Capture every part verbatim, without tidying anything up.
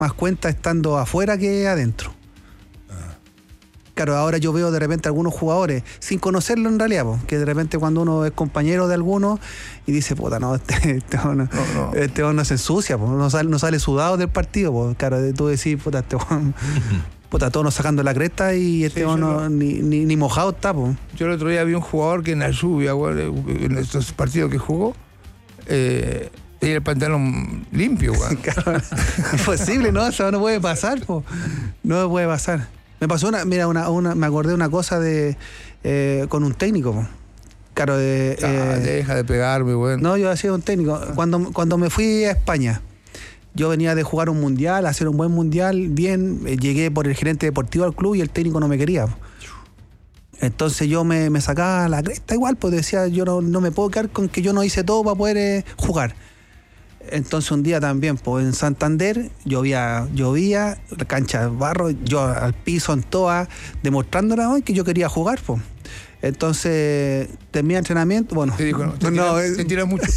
más cuenta estando afuera que adentro. Claro, ahora yo veo de repente algunos jugadores, sin conocerlo en realidad, po, que de repente cuando uno es compañero de alguno y dice, puta, no, este, este no, no. Este no se ensucia, po, no, sale, no sale sudado del partido. Po. Claro, tú decís, puta, este puta, todos nos sacando la cresta y este sí, no, no, ni, ni, ni mojado está. Po. Yo el otro día vi un jugador que en la lluvia, en estos partidos que jugó, eh, tenía el pantalón limpio. Claro, imposible, ¿no? Eso no puede pasar, po. No puede pasar. Me pasó una, mira, una, una, me acordé de una cosa de eh, con un técnico. Claro, de. Ah, eh, deja de pegarme, güey. No, yo hacía un técnico. Cuando, cuando me fui a España, yo venía de jugar un mundial, hacer un buen mundial, bien, eh, llegué por el gerente deportivo al club y el técnico no me quería. Entonces yo me, me sacaba la cresta igual, pues decía, yo no, no me puedo quedar con que yo no hice todo para poder eh, jugar. Entonces un día también, pues en Santander llovía, llovía, la cancha de barro, yo al piso en toa, demostrándole hoy que yo quería jugar, pues. Entonces terminé el entrenamiento, bueno. Te dijo, no, te, no, tiras, te tiras mucho.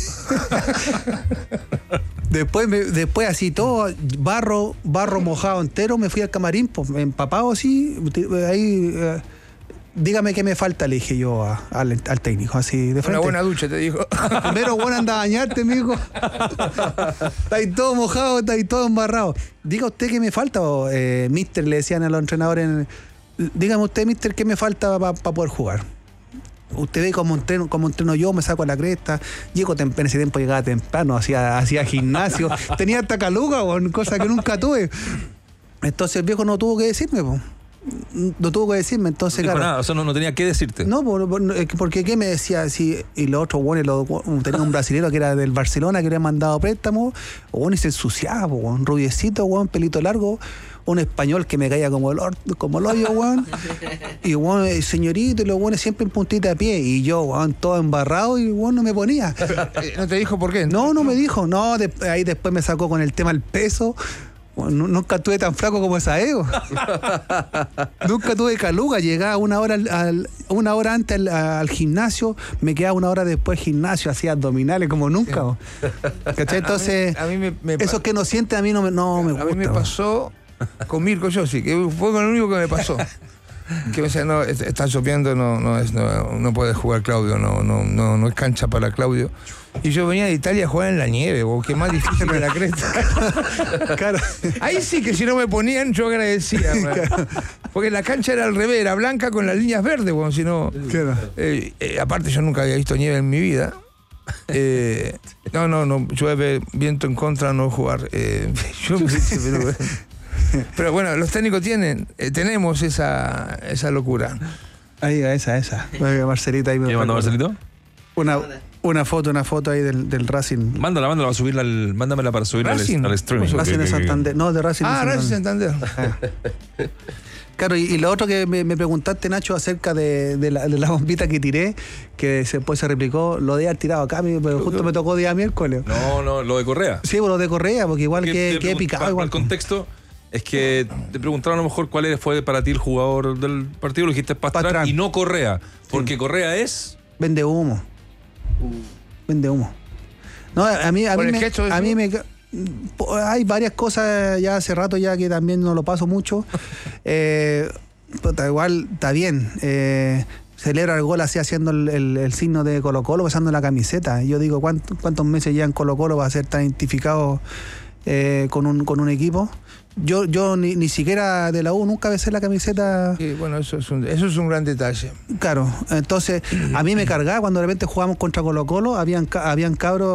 después, me, después así todo, barro, barro mojado entero, me fui al camarín, pues empapado así, ahí. Eh, dígame qué me falta, le dije yo a, al, al técnico, así de frente. Una buena ducha, te dijo. Primero, bueno, anda a bañarte, mijo. Está ahí todo mojado, está ahí todo embarrado. Diga usted qué me falta, o, eh, mister, le decían a los entrenadores. En, dígame usted, mister, qué me falta para pa poder jugar. Usted ve cómo entreno, cómo entreno yo, me saco la cresta. Llego temprano, en ese tiempo llegaba temprano, hacía, hacía gimnasio. Tenía hasta caluga, cosa que nunca tuve. Entonces el viejo no tuvo que decirme, pues. No tuvo que decirme, entonces, no dijo claro. Nada, o sea, no, no tenía que decirte. No, por, por, porque ¿qué me decía? Si, y los otros, bueno, lo, tenía un brasileño que era del Barcelona, que le había mandado préstamo, bueno, y se ensuciaba, un rubiecito, bueno, pelito largo, un español que me caía como el, como el hoyo, bueno, y bueno, el señorito, y los buenos siempre en puntita de pie, y yo, bueno, todo embarrado, y bueno, no me ponía. ¿No te dijo por qué? No, no me dijo, no, de, ahí después me sacó con el tema del peso. Bueno, nunca estuve tan flaco como esa ego. Nunca tuve caluga. Llegaba una hora al, al, una hora antes al, al gimnasio, me quedaba una hora después del gimnasio, hacía abdominales como nunca. ¿Cachai? Entonces, a mí, a mí me, me, eso que no siente a mí no me, no me gusta. A mí me pasó con Mirko Yossi, que fue con lo único que me pasó. Que me decía, no, está lloviendo, no, no, es, no, no puede jugar Claudio, no, no, no, no es cancha para Claudio. Y yo venía de Italia a jugar en la nieve, bo, que más difícil que la cresta. Claro. Ahí sí que si no me ponían, yo agradecía. Claro. Porque la cancha era al revés, era blanca con las líneas verdes, bueno, si no. Claro. Eh, eh, aparte, yo nunca había visto nieve en mi vida. Eh, no, no, no, llueve, viento en contra, no jugar. Eh, yo, pero, pero bueno, los técnicos tienen, eh, tenemos esa, esa locura. Ahí, esa, esa. Marcelita ahí me ¿Qué mandó Marcelito? Una, una foto, una foto ahí del, del Racing. Mándala, mándala para subirla al, mándamela para subirla al, al streaming. Racing de Santander. No, de Racing ah, de Santander. Racing Santander. Ah. Claro, y, y lo otro que me, me preguntaste, Nacho, acerca de, de, la, de la bombita que tiré, que después se replicó, lo de haber tirado acá, pero justo me tocó día miércoles. No, no, lo de Correa. Sí, lo de Correa, porque igual que, que he picado. Igual. El contexto es que te preguntaron a lo mejor cuál fue para ti el jugador del partido, lo dijiste Pastrana, Pastrana. Y no Correa, porque sí. Correa es... Vende humo. Uh. Vende humo. No, a mí, a mí, me, a mí me... Hay varias cosas ya hace rato ya que también no lo paso mucho. eh, puta, igual está bien. Eh, celebra el gol así haciendo el, el, el signo de Colo Colo, besando la camiseta. Yo digo, ¿cuántos, cuántos meses ya en Colo Colo va a ser tan identificado eh, con, un, con un equipo? Yo, yo ni, ni siquiera de la U nunca besé la camiseta. Sí, bueno, eso es un, eso es un gran detalle. Claro, entonces a mí me cargaba cuando de repente jugábamos contra Colo Colo, habían, habían cabros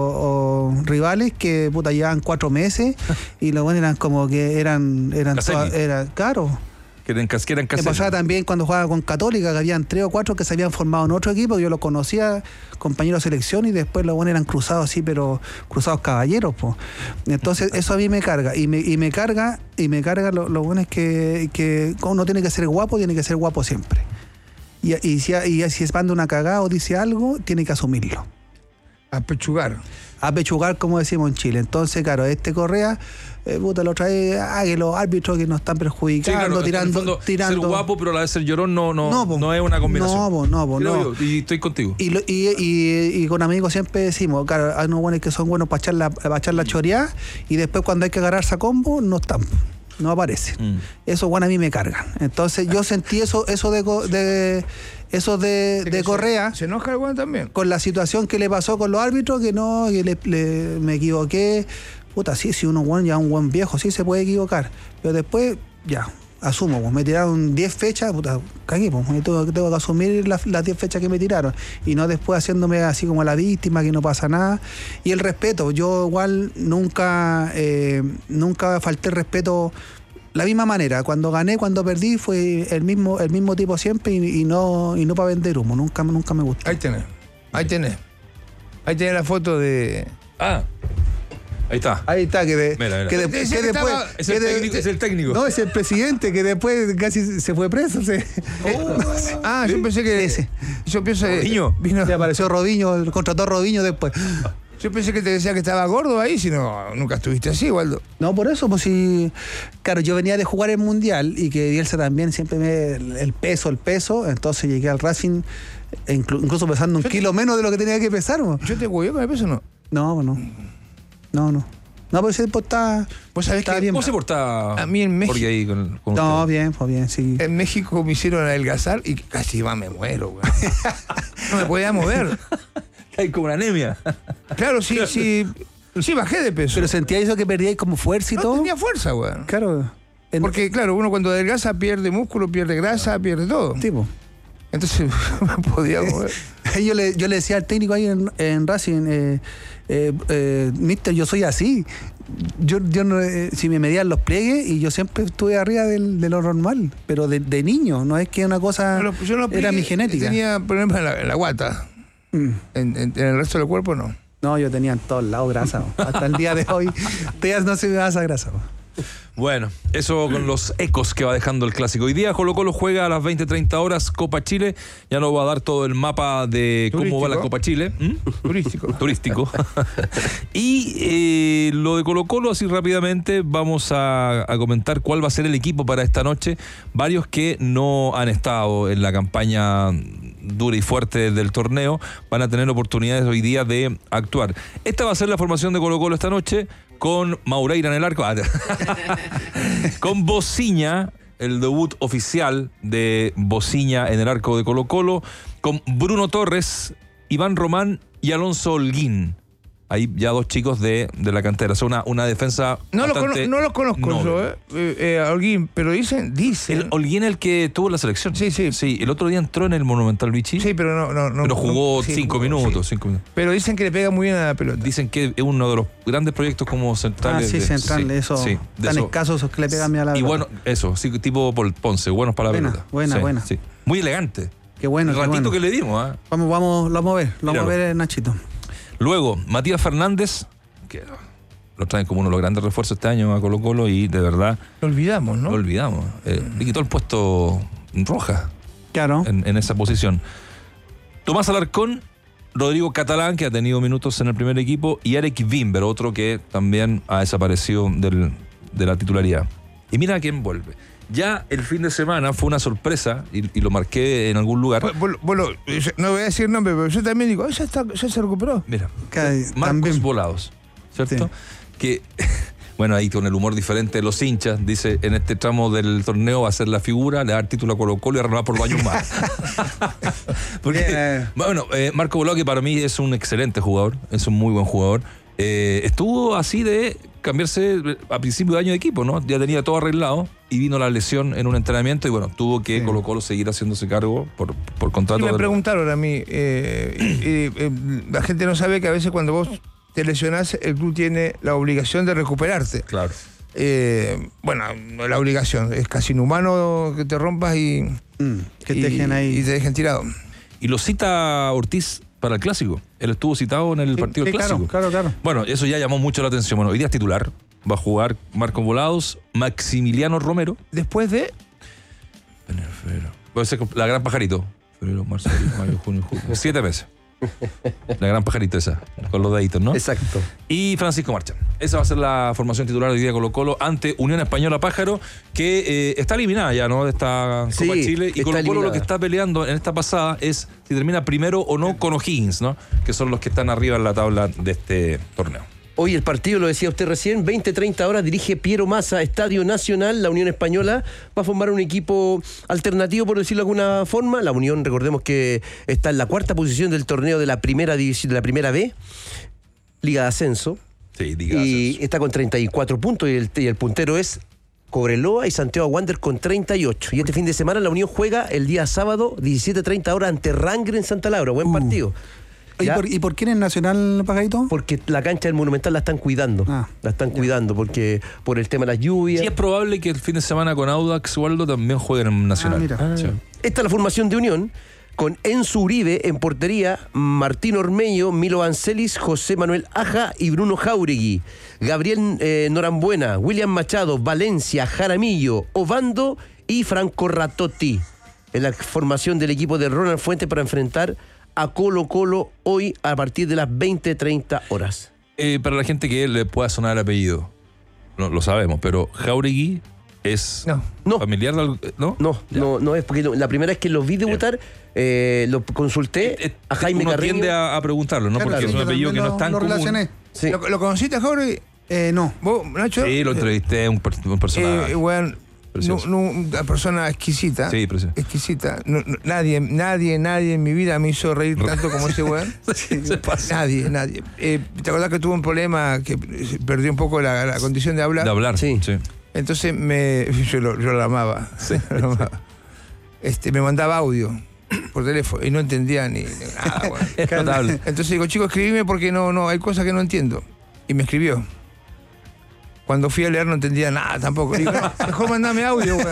o, o rivales que puta llevaban cuatro meses y los buenos eran como que eran, eran todas, era caro. Que eran, que eran me pasaba también cuando jugaba con Católica, que habían tres o cuatro que se habían formado en otro equipo, yo los conocía, compañeros de selección, y después los buenos eran cruzados así, pero cruzados caballeros, po. Entonces eso a mí me carga, y me, y me carga, y me carga lo, lo bueno es que, que uno tiene que ser guapo, tiene que ser guapo siempre. Y, y, si, y si es manda una cagada o dice algo, tiene que asumirlo. A pechugar. A pechugar, como decimos en Chile. Entonces, claro, este Correa, eh, puta, lo trae, ah, que los árbitros que nos están perjudicando, sí, claro, tirando, fondo, tirando. Ser guapo, pero a la vez ser llorón no, no, no, po, no es una combinación. No, po, no, po, no. Yo, y estoy contigo. Y, lo, y, y, y con amigos siempre decimos, claro, hay unos buenos que son buenos para echar la, para echar la choreada, y después cuando hay que agarrarse a combo, no están. No aparece. Mm. Eso, bueno, a mí me cargan. Entonces yo sentí eso, eso de, de eso de, de Correa. Se, se enoja el bueno también. Con la situación que le pasó con los árbitros, que no, que le, le, me equivoqué. Puta, sí, si uno bueno, ya un buen viejo, sí se puede equivocar. Pero después, ya, asumo, pues me tiraron diez fechas, puta, cagué, pues tengo, tengo que asumir las la diez fechas que me tiraron. Y no después haciéndome así como la víctima, que no pasa nada. Y el respeto, yo igual nunca, eh, nunca falté el respeto. La misma manera, cuando gané, cuando perdí, fue el mismo, el mismo tipo siempre, y, y no, y no para vender humo, nunca, nunca me gustó. Ahí tenés, ahí tenés. Ahí tenés la foto de. Ah. Ahí está. Ahí está, que, de, mira, mira. que, de, que, que después... estaba, es, el de, técnico, es el técnico. No, es el presidente, que después casi se fue preso. Se, oh, ah, ¿sí? Yo pensé que... Ese. Yo pienso... Robinho. Vino, le apareció Robinho, contrató a Robinho después. Yo pensé que te decía que estaba gordo ahí, si no, nunca estuviste así, Waldo. No, por eso, pues sí. Claro, yo venía de jugar el Mundial, y que Bielsa también siempre me... El peso, el peso, entonces llegué al Racing, incluso pesando un yo kilo te, menos de lo que tenía que pesar. ¿No? ¿Yo te huevo con el peso o no? No, no. No, no. No, pero ese tipo está. ¿Vos sabés está que, bien. ¿Cómo se portaba? A mí en México. Ahí con, con no, usted? bien, pues bien, sí. En México me hicieron adelgazar y casi va, me muero, güey. No me podía mover. Hay como una anemia. Claro, sí, sí. Sí, bajé de peso. Pero sentía eso que perdíais como fuerza y no todo. No tenía fuerza, güey. Claro. En... Porque, claro, uno cuando adelgaza pierde músculo, pierde grasa, pierde todo. Tipo. Entonces me podía mover. yo, le, yo le decía al técnico ahí en, en Racing, eh, eh, eh, mister, yo soy así. Yo, yo no, eh, si me medían los pliegues, y yo siempre estuve arriba del, de lo normal, pero de, de niño, no es que una cosa no, yo no era mi genética. Tenía problemas en la, en la guata. Mm. En, en, en el resto del cuerpo no. No, yo tenía en todos lados grasa. Hasta el día de hoy todavía no se me da esa grasa. Bueno, eso con los ecos que va dejando el clásico. Hoy día Colo Colo juega a las veinte treinta horas Copa Chile. Ya nos va a dar todo el mapa de cómo Turístico. va la Copa Chile. ¿Mm? Turístico. Turístico. Y eh, lo de Colo Colo, así rápidamente, vamos a, a comentar cuál va a ser el equipo para esta noche. Varios que no han estado en la campaña dura y fuerte del torneo van a tener oportunidades hoy día de actuar. Esta va a ser la formación de Colo Colo esta noche, con Maureira en el arco, con Bociña, el debut oficial de Bociña en el arco de Colo Colo, con Bruno Torres, Iván Román y Alonso Holguín. Hay ya dos chicos de, de la cantera. O sea, una, una defensa no bastante... Lo, no los conozco noble. yo, eh, eh, eh, Holguín, pero dicen... dicen el Holguín, el que tuvo la selección. Sí, sí. Sí, el otro día entró en el Monumental Vichy. Sí, pero no... no, no pero jugó no, sí, cinco, jugó, minutos, sí. cinco minutos. Pero dicen que le pega muy bien a la pelota. Dicen que es uno de los grandes proyectos como centrales. Ah, sí, de, central, sí, eso. Sí, tan eso. escasos esos que le pegan a la pelota. Y bueno, eso, sí, tipo Paul Ponce, buenos para la buena, pelota. Buena, sí, buena. Sí. Muy elegante. Qué bueno, El qué ratito bueno. que le dimos, ¿eh? Vamos, vamos, lo vamos a ver, lo vamos a ver, Nachito. Luego, Matías Fernández, que lo traen como uno de los grandes refuerzos este año a Colo Colo, y de verdad... Lo olvidamos, ¿no? Lo olvidamos. Eh, le quitó el puesto Roja. Claro. En, en esa posición. Tomás Alarcón, Rodrigo Catalán, que ha tenido minutos en el primer equipo, y Eric Wimber, otro que también ha desaparecido del, de la titularidad. Y mira a quién vuelve. Ya el fin de semana fue una sorpresa, y, y lo marqué en algún lugar. Bueno, bueno, no voy a decir nombre, pero yo también digo, ya, está, ya se recuperó. Mira, Que, Marcos también. Volados, ¿cierto? Sí. Que, bueno, ahí con el humor diferente de los hinchas, dice, en este tramo del torneo va a ser la figura, le va a dar título a Colo Colo y a renovar por dos años más. Porque, Bien. bueno, eh, Marco Volado, que para mí es un excelente jugador, es un muy buen jugador, eh, estuvo así de cambiarse a principio de año de equipo, ¿no? Ya tenía todo arreglado y vino la lesión en un entrenamiento y bueno, tuvo que Sí. Colo Colo seguir haciéndose cargo por, por contrato. Y me de- preguntaron a mí, eh, y, y, eh, la gente no sabe que a veces cuando vos te lesionás, el club tiene la obligación de recuperarte. Claro. Eh, bueno, no es la obligación, es casi inhumano que te rompas y, Mm, que te y- dejen ahí. y te dejen tirado. Y lo cita Ortiz para el clásico. Él estuvo citado en el Sí, partido sí, del clásico. claro, claro, claro. Bueno, eso ya llamó mucho la atención. Bueno, hoy día es titular. Va a jugar Marcos Volados, Maximiliano Romero. Después de... Enero, febrero. Puede ser la gran pajarito. Febrero, marzo, abril, mayo, junio, julio. Siete meses. La gran pajarito esa, con los deditos, ¿no? Exacto. Y Francisco Marchán. Esa va a ser la formación titular hoy día de Colo-Colo ante Unión Española Pájaro, que eh, está eliminada ya, ¿no? De esta Sí, Copa Chile. Y está Colo-Colo lo eliminada. que está peleando en esta pasada es si termina primero o no con O'Higgins, ¿no? Que son los que están arriba en la tabla de este torneo. Hoy el partido, lo decía usted recién, veinte treinta horas, dirige Piero Massa, Estadio Nacional. La Unión Española va a formar un equipo alternativo, por decirlo de alguna forma. La Unión, recordemos que está en la cuarta posición del torneo de la primera división, de la primera B, Liga de Ascenso. Sí, diga. Y está con treinta y cuatro puntos y el, y el puntero es Cobreloa y Santiago Wander con treinta y ocho. Y este fin de semana la Unión juega el día sábado, diecisiete treinta horas, ante Rangre en Santa Laura. Buen Uh. partido. ¿Y ¿Ya? por, ¿Y por quién es Nacional, Pajarito? Porque la cancha del Monumental la están cuidando. Ah, la están cuidando porque por el tema de las lluvias. Sí, es probable que el fin de semana con Audax Waldo también jueguen en Nacional. Ah, mira. Ah. Sí. Esta es la formación de Unión, con Enzo Uribe en portería, Martín Ormeño, Milo Vancelis, José Manuel Aja y Bruno Jauregui, Gabriel eh, Norambuena, William Machado, Valencia, Jaramillo, Ovando y Franco Ratotti. En la formación del equipo de Ronald Fuentes para enfrentar a Colo Colo hoy a partir de las veinte treinta horas. Eh, para la gente que le pueda sonar el apellido, no, lo sabemos, pero Jauregui es No. No. familiar de algo- ¿no? No, Ya. no, no es porque lo- la primera vez que lo vi debutar, eh, lo consulté Eh, a Jaime Uno Carreño. tiende a, a preguntarlo, ¿no? Claro, Porque sí, es un yo apellido que también no es tan lo común. relacioné. Sí. ¿Lo, lo conociste a Jorge? Eh, no. ¿Vos, Nacho? Sí, lo entrevisté, un, per- un personaje. Eh, weón, Precioso. no, no, una persona exquisita. Sí, precioso. Exquisita. No, no, nadie, nadie, nadie en mi vida me hizo reír tanto como ese weón. Sí, se pasa. Nadie, nadie. Eh, ¿Te acordás que tuvo un problema que perdió un poco la, la condición de hablar? De hablar, Sí. sí. Entonces me, yo, lo, yo lo amaba. Lo amaba. Este, me mandaba audio por teléfono y no entendía ni, ni nada. weón. Es notable. Entonces digo, chicos, escribime porque no, no, hay cosas que no entiendo. Y me escribió. Cuando fui a leer no entendía nada tampoco. Digo, no, mejor mandame audio, weón.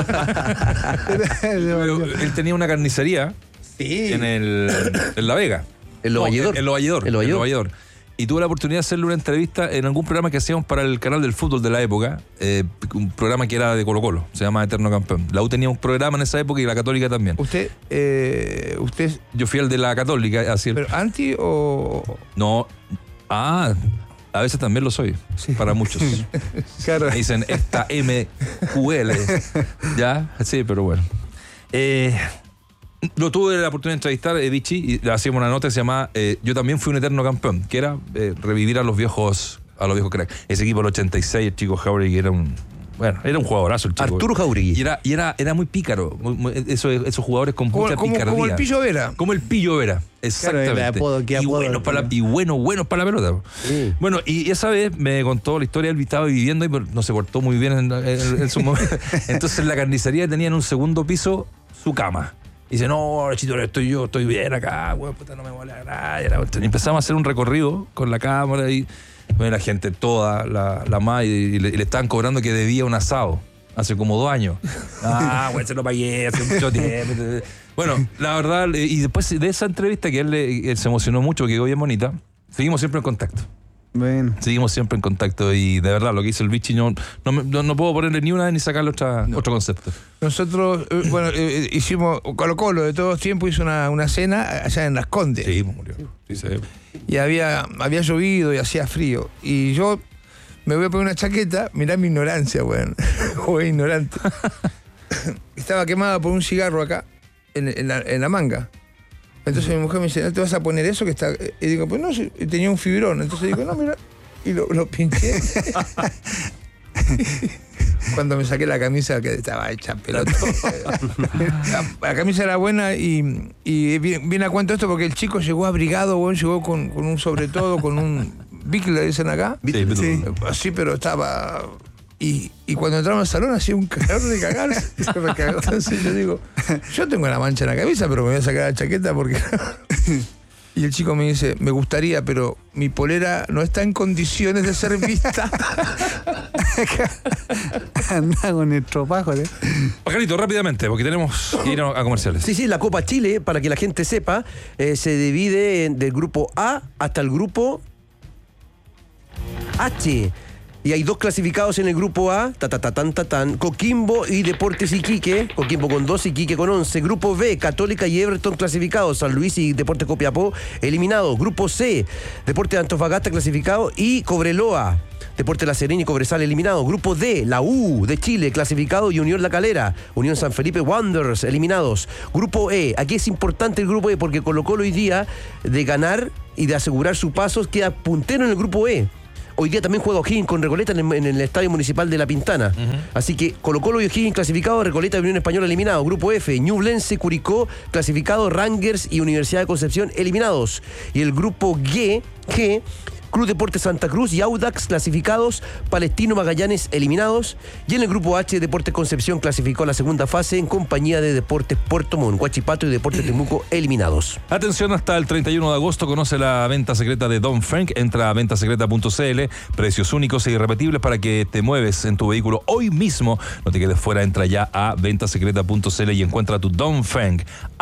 Pero él tenía una carnicería Sí. en, el, en La Vega. En Lo No, Valledor. En, en Lo Valledor. En Lo en Lo Valledor. Valledor. Y tuve la oportunidad de hacerle una entrevista en algún programa que hacíamos para el canal del fútbol de la época, eh, un programa que era de Colo Colo, se llama Eterno Campeón. La U tenía un programa en esa época y la Católica también. Usted, eh, usted, Yo fui al de la Católica, así el- pero anti o No, ah, a veces también lo soy, para muchos. claro. Me dicen esta M Q L. ¿Ya? Sí, pero bueno. Eh, lo tuve la oportunidad de entrevistar, eh, Vichy, y le hacíamos una nota que se llamaba eh, Yo también fui un eterno campeón, que era eh, revivir a los viejos a los viejos cracks. Ese equipo del ochenta y seis, el chico Jauregui era un... Bueno, era un jugadorazo el chico. Arturo Jauregui. Y era, y era, era muy pícaro. muy- muy- esos, esos jugadores con Como, mucha como, picardía. como el Pillo Vera. Como el Pillo Vera, exactamente. Claro, el apodo, qué y, apodo, buenos para la, Pillo. y bueno, buenos para la pelota. Sí. Bueno, y esa vez me contó la historia, él estaba viviendo y no se portó muy bien en, en- en su momento. Entonces en la carnicería tenía en un segundo piso su cama. Y dice, no, chito, estoy yo, estoy bien acá, weón, puta, no me mola nada. Y empezamos a hacer un recorrido con la cámara y bueno, la gente toda, la, la más, y, y le, y le estaban cobrando que debía un asado. Hace como dos años. Ah, güey, se lo pagué hace mucho tiempo. Bueno, la verdad, y después de esa entrevista que él, le- él se emocionó mucho, que quedó bien bonita, seguimos siempre en contacto. Bueno. Seguimos siempre en contacto y de verdad lo que hizo el Vichy no, no, me- no- no puedo ponerle ni una ni sacarle otra, otro concepto. Nosotros, eh, bueno, eh, hicimos, Colo Colo de todos tiempos hizo una, una cena allá en Las Condes. Sí, murió. Sí, sí. Y había, había llovido y hacía frío. Y yo me voy a poner una chaqueta, mirá mi ignorancia, weón. Joder, ignorante. Estaba quemada por un cigarro acá, en, en la, en la manga. Entonces mi mujer me dice, ¿no te vas a poner eso que está...? Y digo, pues no, sí, tenía un fibrón. Entonces digo, no, mira. Y lo, lo pinché. Cuando me saqué la camisa, que estaba hecha pelota. la, la camisa era buena y, y viene, viene a cuento esto porque el chico llegó abrigado, bueno, llegó con, con un sobre todo, con un Vic, le dicen acá. Sí, Sí. Así, pero estaba... Y, y cuando entramos al salón hacía un calor de cagarse. Se me cagó. Entonces yo digo, yo tengo una mancha en la camisa, pero me voy a sacar la chaqueta porque... Y el chico me dice, me gustaría, pero mi polera no está en condiciones de ser vista. Anda con el tropajo, ¿eh? Pajarito, rápidamente, porque tenemos que ir a a comerciales. Sí, sí, la Copa Chile, para que la gente sepa, eh, se divide en- del grupo A hasta el grupo H. Y hay dos clasificados en el grupo A, ta, ta, ta, tan, ta, tan, Coquimbo y Deportes Iquique, Coquimbo con doce, Iquique con once. Grupo B, Católica y Everton clasificados, San Luis y Deportes Copiapó eliminados. Grupo C, Deportes de Antofagasta clasificado y Cobreloa, Deportes La Serena y Cobresal eliminados. Grupo D, la U de Chile clasificado y Unión La Calera, Unión San Felipe Wanderers eliminados. Grupo E, aquí es importante el grupo E porque Colo-Colo hoy día de ganar y de asegurar su paso queda puntero en el grupo E. Hoy día también juega O'Higgins con Recoleta en el, en el Estadio Municipal de La Pintana. Uh-huh. Así que Colo-Colo y O'Higgins clasificados, Recoleta y Unión Española eliminados. Grupo F, Ñublense, Curicó clasificados, Rangers y Universidad de Concepción eliminados. Y el grupo G, G, Club Deportes Santa Cruz y Audax clasificados, Palestino Magallanes eliminados. Y en el grupo H, Deportes Concepción clasificó a la segunda fase en compañía de Deportes Puerto Montt, Huachipato y Deportes Temuco eliminados. Atención, hasta el treinta y uno de agosto conoce la venta secreta de Don Frank. Entra a venta secreta punto c l, precios únicos e irrepetibles para que te mueves en tu vehículo hoy mismo. No te quedes fuera, entra ya a venta secreta punto c l y encuentra tu Don Frank.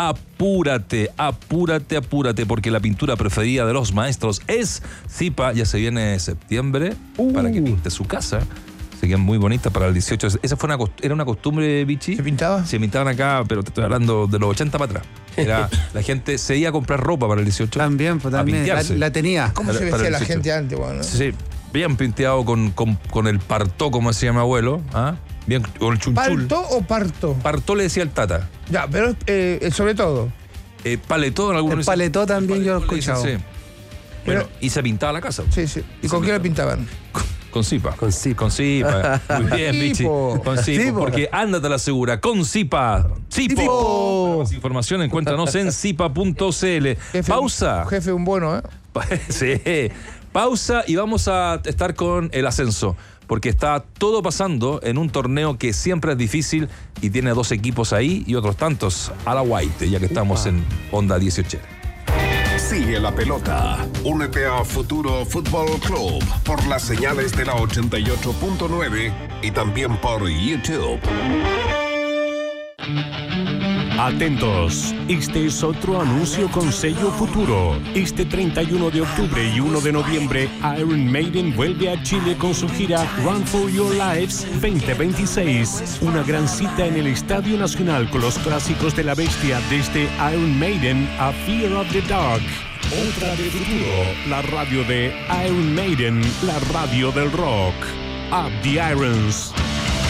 Apúrate, apúrate, apúrate, porque la pintura preferida de los maestros es Zipa. Ya se viene septiembre uh. para que pinte su casa. Se quedan muy bonitas para el dieciocho. Esa fue una cost- era una costumbre, Vichy. ¿Se pintaba? Se pintaban acá, pero te estoy hablando de los ochenta para atrás. Era, la gente se iba a comprar ropa para el dieciocho. También, pues también. La, la tenía. ¿Cómo se vestía la gente antes? Bueno, sí, bien pinteado con, con, con el partó, como decía mi abuelo. ¿Ah? Bien, con el chunchul. ¿Partó o parto? Partó le decía el tata. Ya, pero eh, sobre todo. Eh, paletó en algunos. El paletó también el yo lo he paletó escuchado. dicen, sí. Bueno, y se pintaba la casa. Sí, sí. ¿Y con qué la pintaban? Con, con Zipa. Con Zipa. Con Zipa. Muy bien, Vichy. Con Zipa. Porque ándate a la segura. Con Zipa. Zipo. Para más información, encuéntranos en zipa punto c l. Jefe, Pausa. Jefe, un bueno, ¿eh? Sí. Pausa y vamos a estar con el ascenso. Porque está todo pasando en un torneo que siempre es difícil y tiene dos equipos ahí y otros tantos a la White, ya que estamos en Onda dieciocho. Sigue la pelota. Únete a Futuro Fútbol Club por las señales de la ochenta y ocho punto nueve y también por YouTube. Atentos, este es otro anuncio con sello Futuro. Este treinta y uno de octubre y uno de noviembre, Iron Maiden vuelve a Chile con su gira Run for Your Lives veinte veintiséis. Una gran cita en el Estadio Nacional con los clásicos de la bestia desde Iron Maiden a Fear of the Dark. Otra de Futuro, la radio de Iron Maiden, la radio del rock. Up the Irons.